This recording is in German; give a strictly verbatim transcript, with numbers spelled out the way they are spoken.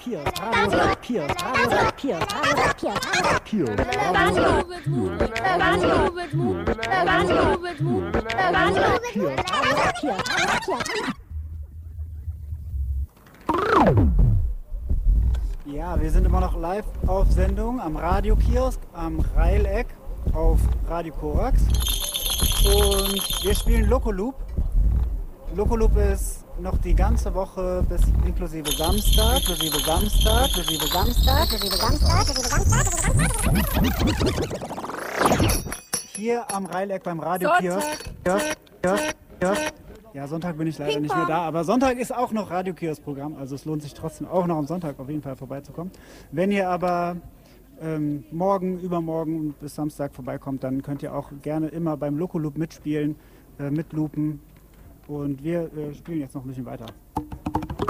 Kiosk, Radio Kiosk, Radio Kiosk, Radio Kiosk, Kiosk, Ja, wir sind immer noch live auf Sendung am Radiokiosk am Reileck auf Radio Korax und wir spielen Locoloop. Locoloop ist noch die ganze Woche bis inklusive Samstag, inklusive Samstag, inklusive Samstag, inklusive Samstag, inklusive Samstag. Hier am Reileck beim Radiokiosk. Kiosk, Kiosk, Kiosk. Ja, Sonntag bin ich leider nicht mehr da, aber Sonntag ist auch noch Radiokiosk-Programm, also es lohnt sich trotzdem auch noch am Sonntag auf jeden Fall vorbeizukommen. Wenn ihr aber ähm, morgen, übermorgen bis Samstag vorbeikommt, dann könnt ihr auch gerne immer beim Locoloop mitspielen, äh, mitloopen und wir äh, spielen jetzt noch ein bisschen weiter.